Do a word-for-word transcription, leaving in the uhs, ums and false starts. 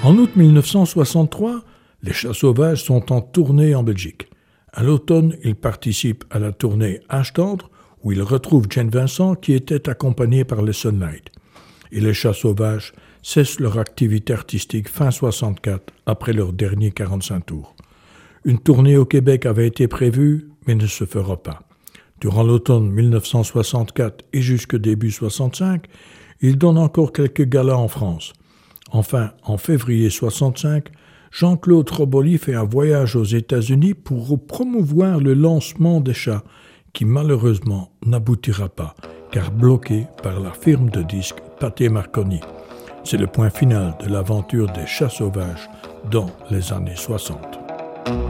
En août mille neuf cent soixante-trois, les Chats Sauvages sont en tournée en Belgique. À l'automne, ils participent à la tournée Âge tendre, où ils retrouvent Jane Vincent qui était accompagnée par les Sunlight. Et les Chats Sauvages cessent leur activité artistique fin soixante-quatre, après leur dernier quarante-cinq tours. Une tournée au Québec avait été prévue, mais ne se fera pas. Durant l'automne mille neuf cent soixante-quatre et jusque début soixante-cinq, ils donnent encore quelques galas en France. Enfin, en février soixante-cinq, Jean-Claude Roboli fait un voyage aux États-Unis pour promouvoir le lancement des Chats, qui malheureusement n'aboutira pas, car bloqué par la firme de disques Pathé Marconi. C'est le point final de l'aventure des Chats Sauvages dans les années soixante.